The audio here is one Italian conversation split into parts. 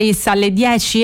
Alle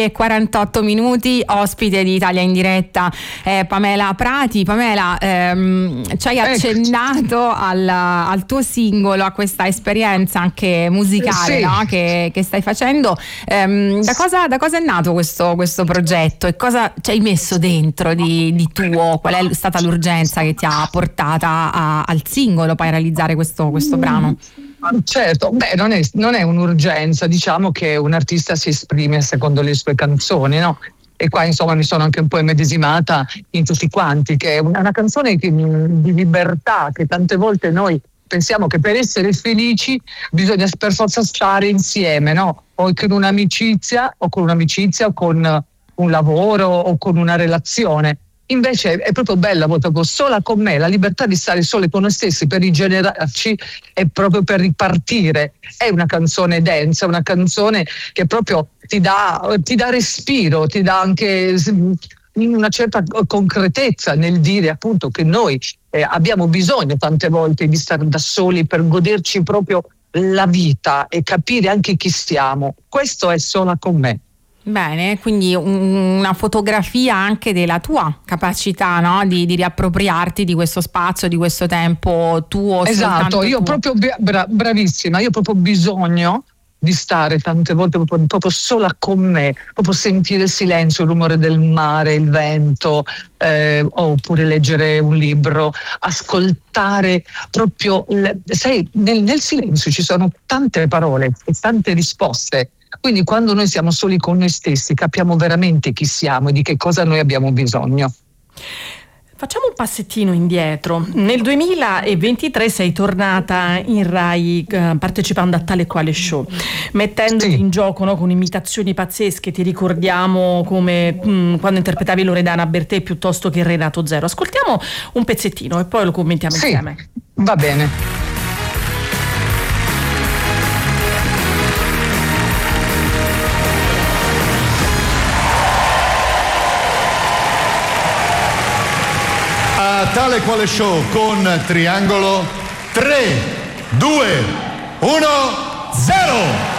10:48 ospite di Italia in diretta Pamela Prati. Pamela, ci hai accennato al tuo singolo, a questa esperienza anche musicale, no? che stai facendo. Da cosa è nato questo progetto e cosa ci hai messo dentro di tuo? Qual è stata l'urgenza che ti ha portata al singolo poi a realizzare questo brano? Certo, non è un'urgenza, diciamo che un artista si esprime secondo le sue canzoni, no? E qua insomma mi sono anche un po' immedesimata in tutti quanti, che è una canzone di libertà, che tante volte noi pensiamo che per essere felici bisogna per forza stare insieme, no? O con un'amicizia o con un lavoro o con una relazione. Invece è proprio bella, proprio sola con me, la libertà di stare sole con noi stessi per rigenerarci e proprio per ripartire. È una canzone densa, una canzone che proprio ti dà respiro, ti dà anche una certa concretezza nel dire appunto che noi abbiamo bisogno tante volte di stare da soli per goderci proprio la vita e capire anche chi siamo. Questo è Sola con me. Bene, quindi una fotografia anche della tua capacità, no? di riappropriarti di questo spazio, di questo tempo tuo. Esatto, io tuo. Proprio bravissima, io ho proprio bisogno di stare tante volte proprio sola con me, proprio sentire il silenzio, il rumore del mare, il vento, oppure leggere un libro, ascoltare proprio, sai, nel silenzio ci sono tante parole e tante risposte. Quindi quando noi siamo soli con noi stessi capiamo veramente chi siamo e di che cosa noi abbiamo bisogno. Facciamo un passettino indietro. Nel 2023 sei tornata in Rai partecipando a Tale Quale Show, mettendoti in gioco, no, con imitazioni pazzesche. Ti ricordiamo come quando interpretavi Loredana Bertè piuttosto che Renato Zero. Ascoltiamo un pezzettino e poi lo commentiamo insieme. Va bene. Tale Quale Show con Triangolo 3, 2, 1, 0.